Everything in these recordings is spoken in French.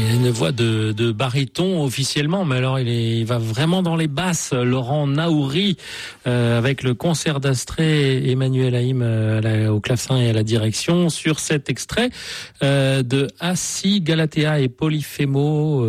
une voix de baryton officiellement, mais alors il va vraiment dans les basses. Laurent Naouri avec le concert d'Astrée, Emmanuel Haïm au clavecin et à la direction sur cet extrait de Assi, Galatea et Polyphémo.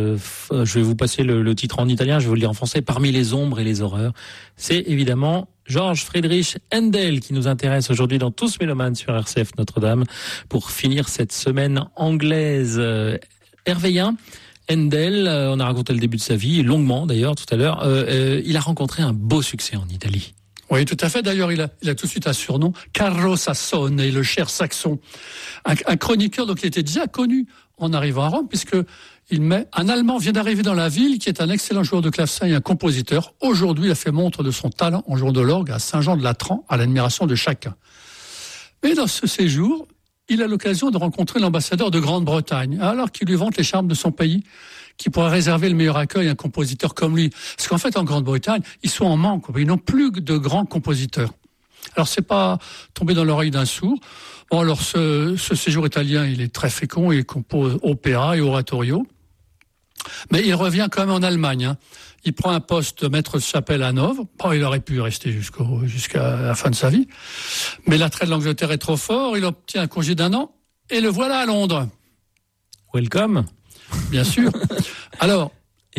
Je vais vous passer le titre en italien, je vais vous le dire en français. Parmi les ombres et les horreurs, c'est évidemment George Friedrich Händel qui nous intéresse aujourd'hui dans Tous Mélomanes sur RCF Notre-Dame pour finir cette semaine anglaise. Hervéien, Händel, on a raconté le début de sa vie, longuement d'ailleurs tout à l'heure, il a rencontré un beau succès en Italie. Oui, tout à fait. D'ailleurs, il a tout de suite un surnom, Carlo Sassone, et le cher saxon. Un chroniqueur, donc, il était déjà connu en arrivant à Rome, puisque un Allemand vient d'arriver dans la ville, qui est un excellent joueur de clavecin et un compositeur. Aujourd'hui, il a fait montre de son talent en jouant de l'orgue à Saint-Jean-de-Latran, à l'admiration de chacun. Mais dans ce séjour, il a l'occasion de rencontrer l'ambassadeur de Grande-Bretagne, alors qu'il lui vante les charmes de son pays, qui pourrait réserver le meilleur accueil à un compositeur comme lui. Parce qu'en fait, en Grande-Bretagne, ils sont en manque. Ils n'ont plus de grands compositeurs. Alors, c'est pas tombé dans l'oreille d'un sourd. Bon, alors, ce séjour italien, il est très fécond. Il compose opéra et oratorio. Mais il revient quand même en Allemagne. Il prend un poste de maître de chapelle à Hanovre. Bon, il aurait pu rester jusqu'à la fin de sa vie. Mais l'attrait de l'Angleterre est trop fort. Il obtient un congé d'1 an. Et le voilà à Londres. Welcome. Bien sûr. Alors.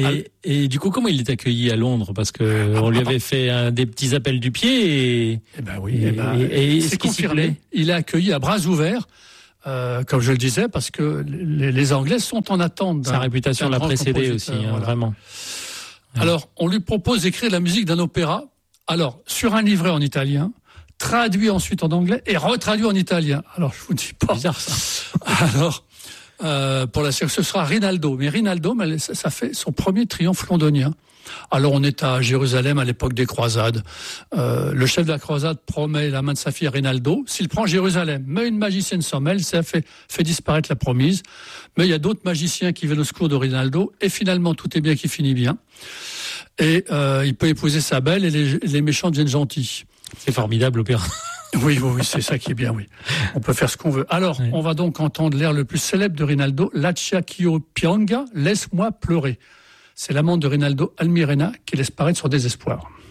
Et du coup, comment il est accueilli à Londres? Parce que on lui avait fait des petits appels du pied et c'est confirmé. Il est accueilli à bras ouverts. Comme je le disais, parce que les Anglais sont en attente. Sa réputation l'a précédé aussi, voilà. Vraiment. Ouais. Alors, on lui propose d'écrire la musique d'un opéra, alors, sur un livret en italien, traduit ensuite en anglais et retraduit en italien. Alors, je vous dis pas. Bizarre, ça. Alors, pour la série, ce sera Rinaldo. Mais Rinaldo, ça fait son premier triomphe londonien. Alors, on est à Jérusalem à l'époque des croisades. Le chef de la croisade promet la main de sa fille à Rinaldo s'il prend Jérusalem. Mais une magicienne s'en mêle, ça fait disparaître la promise. Mais il y a d'autres magiciens qui viennent au secours de Rinaldo. Et finalement, tout est bien qui finit bien. Et il peut épouser sa belle et les méchants deviennent gentils. C'est formidable, l'opéra. Oui, c'est ça qui est bien, oui. On peut faire ce qu'on veut. Alors, On va donc entendre l'air le plus célèbre de Rinaldo, Lascia ch'io pianga, laisse-moi pleurer. C'est l'amante de Rinaldo, Almirena, qui laisse paraître son désespoir.